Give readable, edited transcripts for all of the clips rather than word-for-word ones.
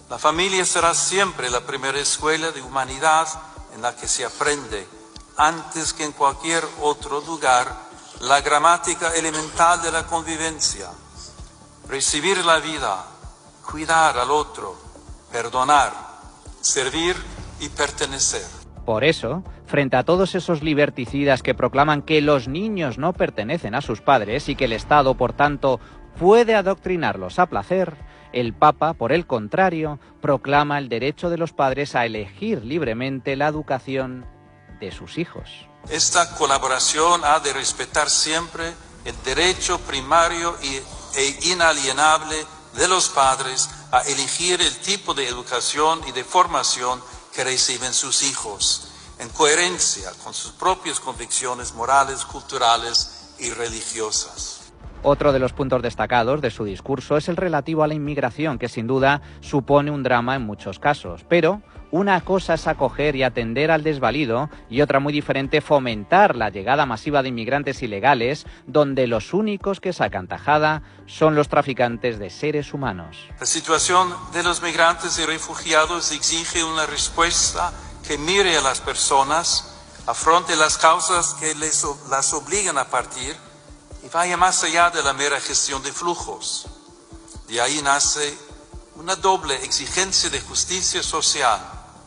La familia será siempre la primera escuela de humanidad en la que se aprende, antes que en cualquier otro lugar, la gramática elemental de la convivencia. Recibir la vida, cuidar al otro, perdonar, servir y pertenecer. Por eso, frente a todos esos liberticidas que proclaman que los niños no pertenecen a sus padres y que el Estado, por tanto, puede adoctrinarlos a placer, el Papa, por el contrario, proclama el derecho de los padres a elegir libremente la educación de sus hijos. Esta colaboración ha de respetar siempre el derecho primario e inalienable de los padres a elegir el tipo de educación y de formación que reciben sus hijos, en coherencia con sus propias convicciones morales, culturales y religiosas. Otro de los puntos destacados de su discurso es el relativo a la inmigración, que sin duda supone un drama en muchos casos. Pero una cosa es acoger y atender al desvalido y otra muy diferente fomentar la llegada masiva de inmigrantes ilegales, donde los únicos que sacan tajada son los traficantes de seres humanos. La situación de los migrantes y refugiados exige una respuesta que mire a las personas, afronte las causas que las obligan a partir y vaya más allá de la mera gestión de flujos. De ahí nace una doble exigencia de justicia social: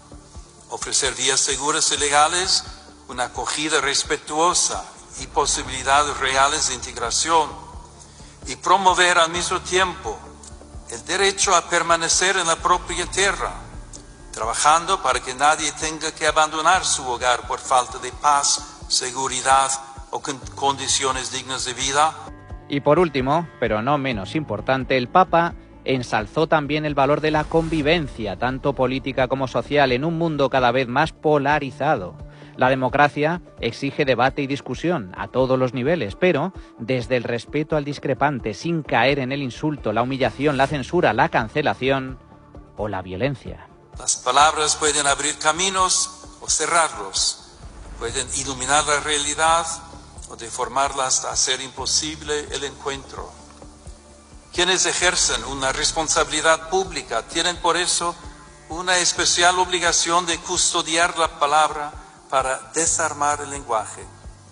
ofrecer vías seguras y legales, una acogida respetuosa y posibilidades reales de integración, y promover al mismo tiempo el derecho a permanecer en la propia tierra, trabajando para que nadie tenga que abandonar su hogar por falta de paz, seguridad o condiciones dignas de vida. Y por último, pero no menos importante, el Papa ensalzó también el valor de la convivencia, tanto política como social, en un mundo cada vez más polarizado. La democracia exige debate y discusión a todos los niveles, pero desde el respeto al discrepante, sin caer en el insulto, la humillación, la censura, la cancelación o la violencia. Las palabras pueden abrir caminos o cerrarlos, pueden iluminar la realidad o deformarla hasta hacer imposible el encuentro. Quienes ejercen una responsabilidad pública tienen por eso una especial obligación de custodiar la palabra para desarmar el lenguaje.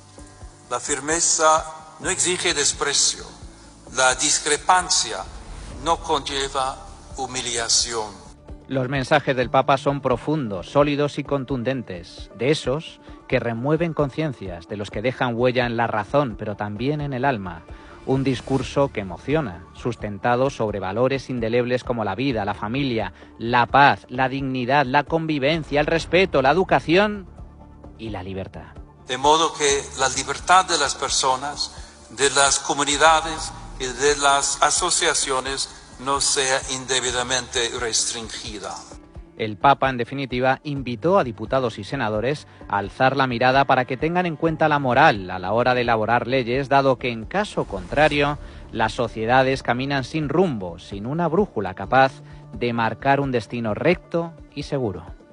La firmeza no exige desprecio, la discrepancia no conlleva humillación. Los mensajes del Papa son profundos, sólidos y contundentes, de esos que remueven conciencias, de los que dejan huella en la razón, pero también en el alma. Un discurso que emociona, sustentado sobre valores indelebles como la vida, la familia, la paz, la dignidad, la convivencia, el respeto, la educación y la libertad. De modo que la libertad de las personas, de las comunidades y de las asociaciones no sea indebidamente restringida. El Papa, en definitiva, invitó a diputados y senadores a alzar la mirada para que tengan en cuenta la moral a la hora de elaborar leyes, dado que, en caso contrario, las sociedades caminan sin rumbo, sin una brújula capaz de marcar un destino recto y seguro.